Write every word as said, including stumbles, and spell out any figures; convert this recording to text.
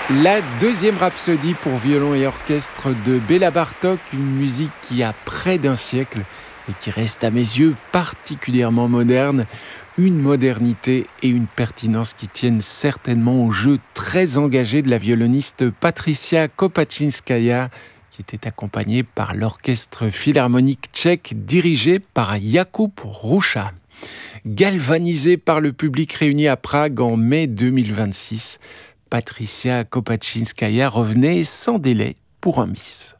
La deuxième rhapsodie pour violon et orchestre de Béla Bartók, une musique qui a près d'un siècle et qui reste à mes yeux particulièrement moderne. Une modernité et une pertinence qui tiennent certainement au jeu très engagé de la violoniste Patricia Kopaczynskaja, qui était accompagnée par l'orchestre philharmonique tchèque dirigé par Jakub Hruša. Galvanisée par le public réuni à Prague en mai deux mille vingt-six, Patricia Kopaczynskaja revenait sans délai pour un bis.